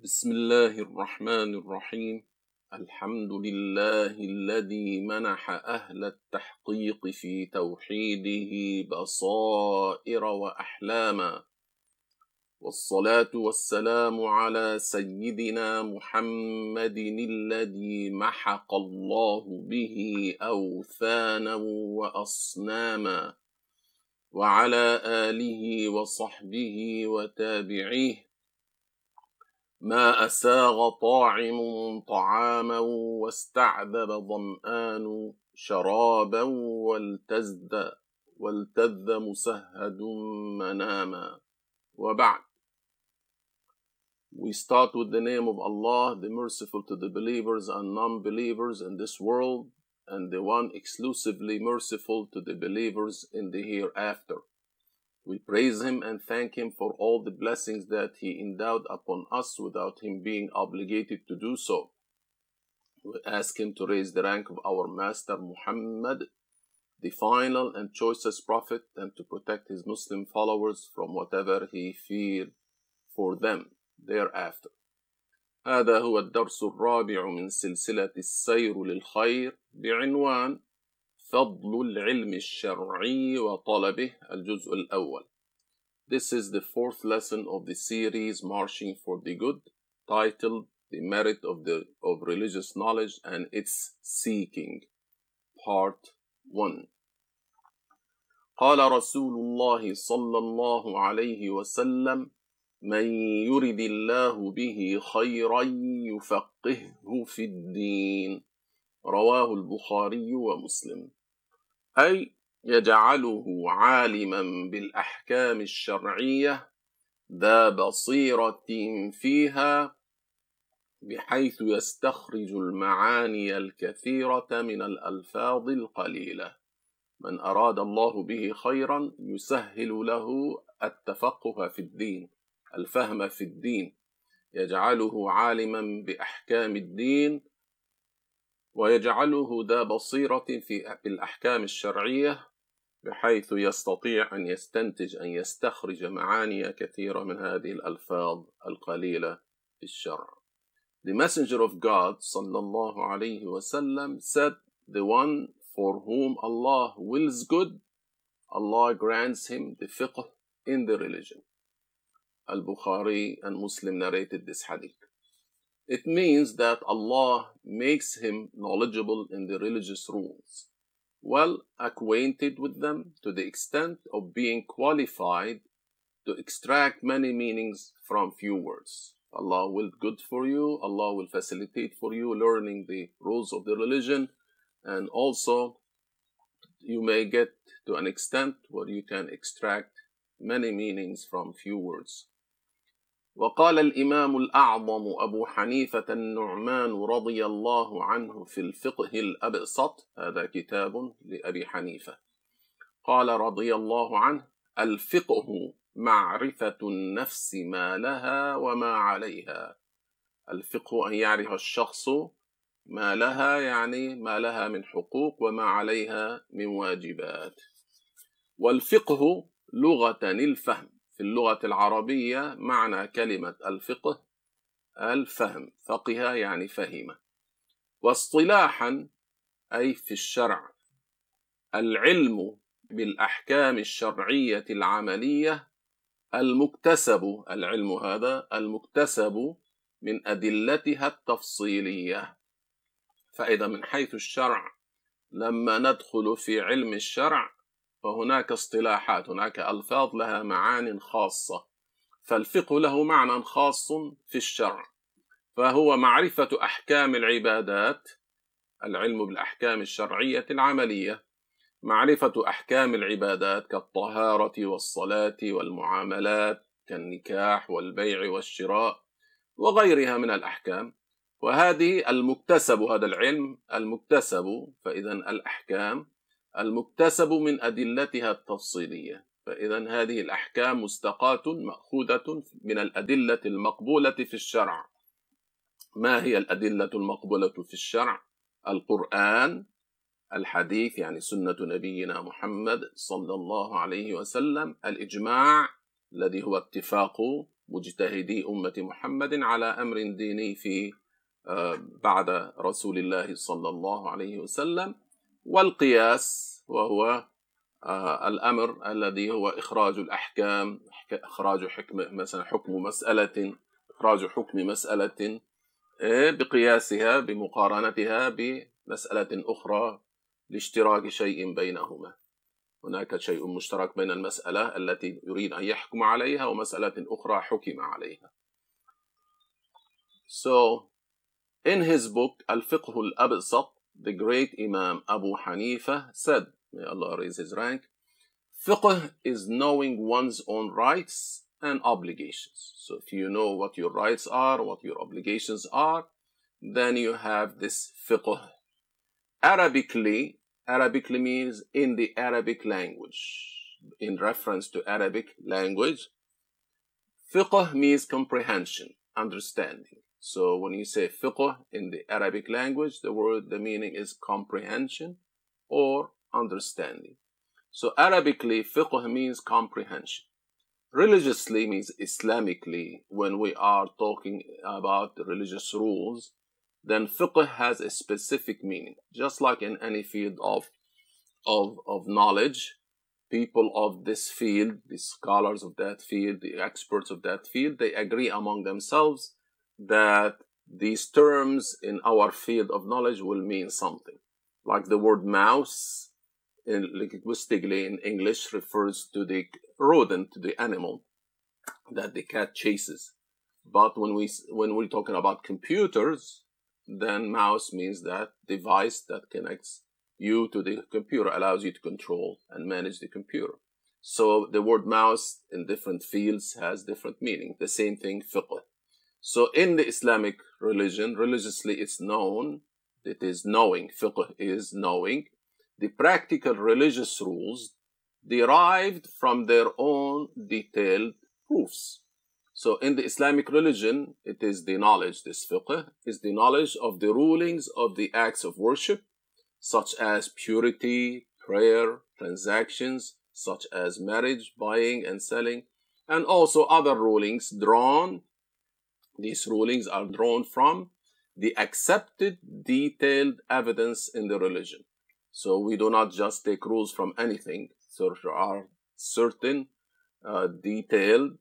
بسم الله الرحمن الرحيم. الحمد لله الذي منح أهل التحقيق في توحيده بصائر وأحلاما، والصلاة والسلام على سيدنا محمد الذي محق الله به أوثانا وأصناما، وعلى آله وصحبه وتابعيه ما أساغ طاعم طعاما واستعذب ظمآن شرابا والتذ مسهد مناما. وبعد. We start with the name of Allah, the merciful to the believers and non-believers in this world, and the one exclusively merciful to the believers in the hereafter. We praise Him and thank Him for all the blessings that He endowed upon us without Him being obligated to do so. We ask Him to raise the rank of our Master Muhammad, the final and choicest Prophet, and to protect His Muslim followers from whatever He feared for them thereafter. هذا هو الدرس الرابع من سلسلة السير للخير بعنوان فضل العلم الشرعي وطلبه الجزء الأول. This is the fourth lesson of the series Marching for the Good, titled The Merit of Religious Knowledge and Its Seeking, Part 1. قال رسول الله صلى الله عليه وسلم: من يرد الله به خيرا يفقهه في الدين. رواه البخاري ومسلم. أي يجعله عالما بالأحكام الشرعية ذا بصيرة فيها، بحيث يستخرج المعاني الكثيرة من الألفاظ القليلة. من أراد الله به خيرا يسهل له التفقه في الدين، الفهم في الدين، يجعله عالما بأحكام الدين، ويجعله ذا بصيرة في الأحكام الشرعية، بحيث يستطيع أن يستنتج أن يستخرج معاني كثيرة من هذه الألفاظ القليلة في الشرع. The Messenger of God صلى الله عليه وسلم said, the one for whom Allah wills good, Allah grants him the fiqh in the religion. Al-Bukhari and Muslim narrated this hadith. It means that Allah makes him knowledgeable in the religious rules, well acquainted with them to the extent of being qualified to extract many meanings from few words. Allah will good for you, Allah will facilitate for you learning the rules of the religion, and also you may get to an extent where you can extract many meanings from few words. وقال الإمام الأعظم أبو حنيفة النعمان رضي الله عنه في الفقه الأبسط، هذا كتاب لأبي حنيفة، قال رضي الله عنه: الفقه معرفة النفس ما لها وما عليها. الفقه أن يعرف الشخص ما لها، يعني ما لها من حقوق وما عليها من واجبات. والفقه لغة الفهم. في اللغة العربية معنى كلمة الفقه الفهم، فقه يعني فهم. واصطلاحا أي في الشرع العلم بالأحكام الشرعية العملية المكتسب، العلم هذا المكتسب من أدلتها التفصيلية. فإذا من حيث الشرع لما ندخل في علم الشرع فهناك اصطلاحات، هناك ألفاظ لها معان خاصة، فالفقه له معنى خاص في الشرع، فهو معرفة أحكام العبادات، العلم بالأحكام الشرعية العملية، معرفة أحكام العبادات كالطهارة والصلاة والمعاملات كالنكاح والبيع والشراء وغيرها من الأحكام. وهذه المكتسب، هذا العلم المكتسب، فإذا الأحكام المكتسب من أدلتها التفصيلية، فإذا هذه الأحكام مستقاة مأخوذة من الأدلة المقبولة في الشرع. ما هي الأدلة المقبولة في الشرع؟ القرآن، الحديث يعني سنة نبينا محمد صلى الله عليه وسلم، الإجماع الذي هو اتفاق مجتهدي أمة محمد على أمر ديني في بعد رسول الله صلى الله عليه وسلم. والقياس وهو الأمر الذي هو إخراج الأحكام، إخراج حكم مسألة بقياسها بمقارنتها بمسألة أخرى لاشتراك شيء بينهما. هناك شيء مشترك بين المسألة التي يريد أن يحكم عليها ومسألة أخرى حكم عليها. So, in his book Al-Fiqh al-Absat, the great Imam Abu Hanifa said, may Allah raise his rank, fiqh is knowing one's own rights and obligations. So if you know what your rights are, what your obligations are, then you have this fiqh. Arabically means in the Arabic language. In reference to Arabic language, fiqh means comprehension, understanding. So when you say fiqh in the Arabic language, the meaning is comprehension or understanding. So Arabically, fiqh means comprehension. Religiously means Islamically. When we are talking about the religious rules, then fiqh has a specific meaning. Just like in any field of knowledge, people of this field, the scholars of that field, the experts of that field, they agree among themselves that these terms in our field of knowledge will mean something. Like the word mouse, linguistically in English, refers to the rodent, to the animal that the cat chases. But when we're talking about computers, then mouse means that device that connects you to the computer, allows you to control and manage the computer. So the word mouse in different fields has different meaning. The same thing, fiqh. So in the Islamic religion, religiously it's known, it is knowing, fiqh is knowing the practical religious rules derived from their own detailed proofs. So in the Islamic religion, it is the knowledge, this fiqh, is the knowledge of the rulings of the acts of worship, such as purity, prayer, transactions, such as marriage, buying and selling, and also other rulings drawn. These rulings are drawn from the accepted detailed evidence in the religion. So we do not just take rules from anything. So there are certain detailed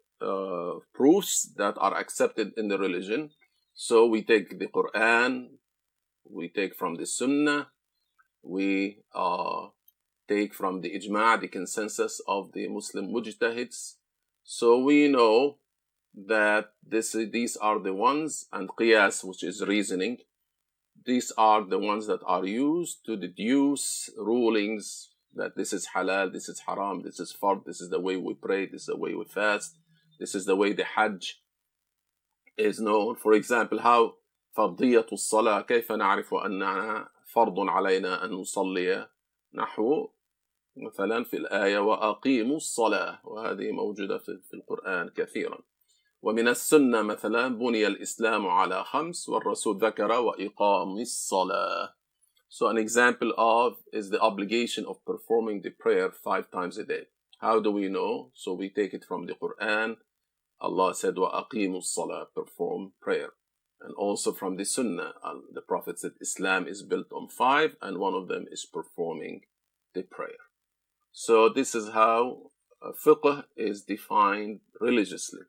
proofs that are accepted in the religion. So we take the Quran, we take from the Sunnah, we take from the Ijma', the consensus of the Muslim mujtahids. So we know that these are the ones, and qiyas, which is reasoning, these are the ones that are used to deduce rulings that this is halal, this is haram, this is fard, this is the way we pray, this is the way we fast, this is the way the Hajj is known. For example, how فرضية الصلاة كيف نعرف أنها فرض علينا أن نصلي نحو مثلا في الآية وأقيموا الصلاة، وهذه موجودة في القرآن كثيرا. ومن السنة مثلا بني الإسلام على 5 والرسول ذكر وإقام الصلاة. So an example of is the obligation of performing the prayer 5 times a day. How do we know? So we take it from the Quran. Allah said وأقيموا الصلاة, perform prayer. And also from the Sunnah, the Prophet said Islam is built on 5, and one of them is performing the prayer. So this is how fiqh is defined religiously.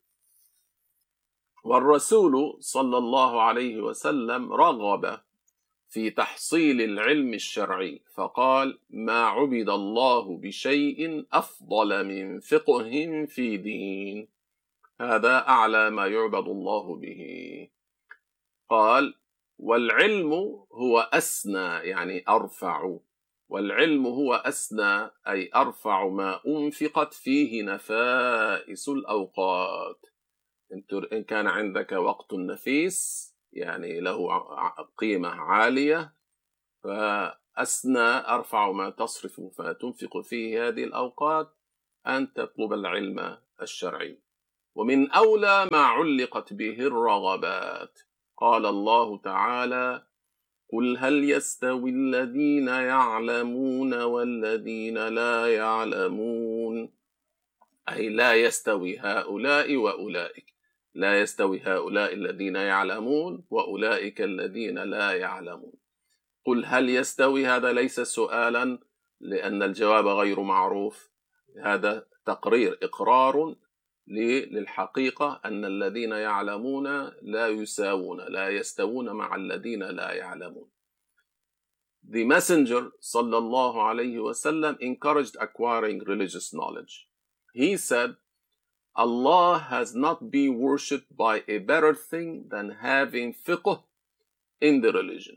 والرسول صلى الله عليه وسلم رغب في تحصيل العلم الشرعي فقال ما عبد الله بشيء أفضل من فقه في دين، هذا أعلى ما يعبد الله به. قال والعلم هو أسنى، يعني أرفع، والعلم هو أسنى أي أرفع ما أنفقت فيه نفائس الأوقات. إن كان عندك وقت نفيس يعني له قيمة عالية، فأسنى أرفع ما تصرف فتنفق فيه هذه الأوقات أن تطلب العلم الشرعي. ومن أولى ما علقت به الرغبات. قال الله تعالى قل هل يستوي الذين يعلمون والذين لا يعلمون أي لا يستوي هؤلاء وأولئك، لا يستوي هؤلاء الذين يعلمون وأولئك الذين لا يعلمون. قل هل يستوي، هذا ليس سؤالا لأن الجواب غير معروف، هذا تقرير، إقرار للحقيقة أن الذين يعلمون لا يساوون، لا يستوون مع الذين لا يعلمون. The messenger sallallahu alayhi wasallam encouraged acquiring religious knowledge. He said, Allah has not been worshipped by a better thing than having fiqh in the religion.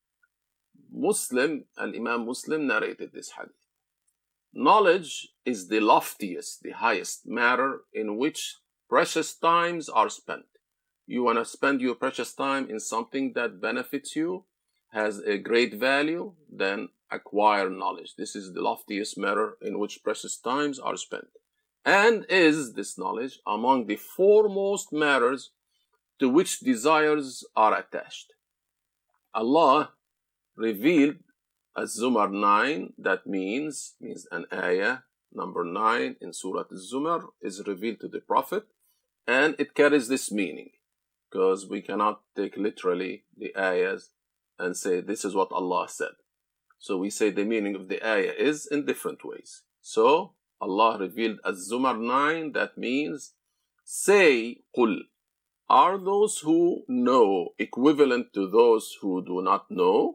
Al-Imam Muslim narrated this hadith. Knowledge is the loftiest, the highest matter in which precious times are spent. You want to spend your precious time in something that benefits you, has a great value, then acquire knowledge. This is the loftiest matter in which precious times are spent. And is this knowledge among the foremost matters to which desires are attached. Allah revealed Az-Zumar 9, that means an ayah, number 9 in Surah Az-Zumar is revealed to the Prophet, and it carries this meaning, because we cannot take literally the ayahs and say this is what Allah said. So we say the meaning of the ayah is in different ways. So Allah revealed Az-Zumar 9, that means say, Qul, are those who know equivalent to those who do not know?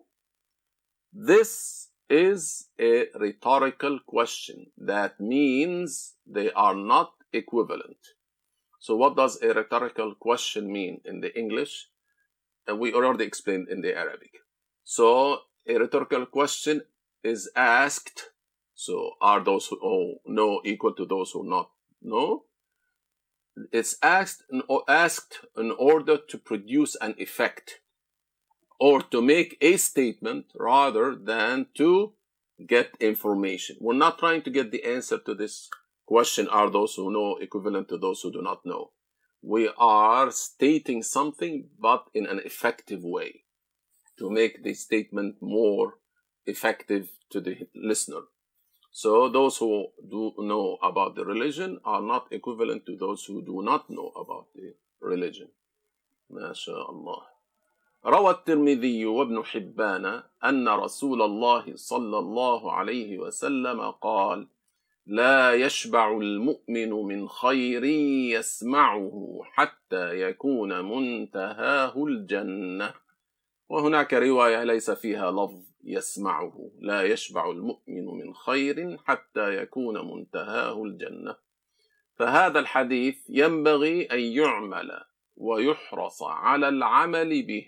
This is a rhetorical question. That means they are not equivalent. So what does a rhetorical question mean in the English? And we already explained in the Arabic. So a rhetorical question is asked. So are those who know equal to those who not know? It's asked in order to produce an effect, or to make a statement rather than to get information. We're not trying to get the answer to this question, are those who know equivalent to those who do not know? We are stating something, but in an effective way, to make the statement more effective to the listener. So those who do know about the religion are not equivalent to those who do not know about the religion. ما شاء الله. روى الترمذي وابن حبان أن رسول الله صلى الله عليه وسلم قال: لا يشبع المؤمن من خير يسمعه حتى يكون منتهاه الجنة. وهناك رواية ليس فيها لفظ يسمعه، لا يشبع المؤمن من خير حتى يكون منتهاه الجنة. فهذا الحديث ينبغي أن يعمل ويحرص على العمل به،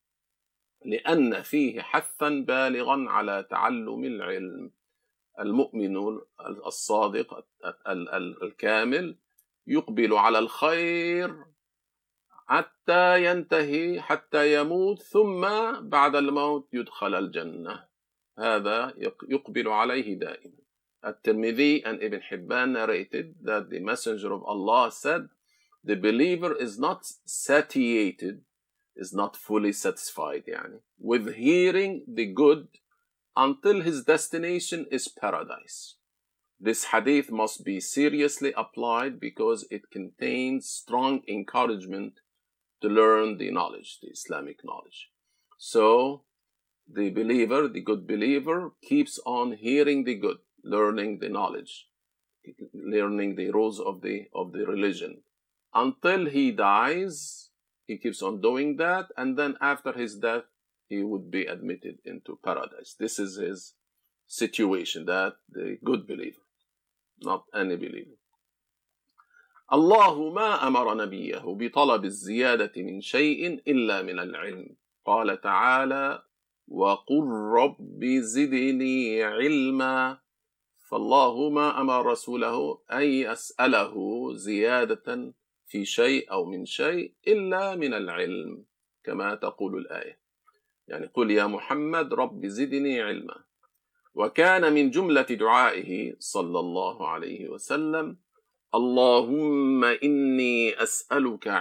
لأن فيه حثا بالغا على تعلم العلم. المؤمن الصادق الكامل يقبل على الخير حتى ينتهي، حتى يموت، ثم بعد الموت يدخل الجنة. هذا يقبل عليه دائما. الترمذي and Ibn Hibban narrated that the Messenger of Allah said, the believer is not satiated, is not fully satisfied with hearing the good until his destination is paradise. This hadith must be seriously applied because it contains strong encouragement to learn the knowledge, the Islamic knowledge. So the believer, the good believer, keeps on hearing the good, learning the knowledge, learning the rules of the religion. Until he dies, he keeps on doing that, and then after his death, he would be admitted into paradise. This is his situation, that the good believer, not any believer. الله ما أمر نبيه بطلب الزيادة من شيء إلا من العلم. قال تعالى: وقل رب زدني علما. فالله ما أمر رسوله أن يسأله زيادة في شيء أو من شيء إلا من العلم، كما تقول الآية. قل يا محمد رب زدني علما. وكان من جملة دعائه صلى الله عليه وسلم: اللهم إني أسألك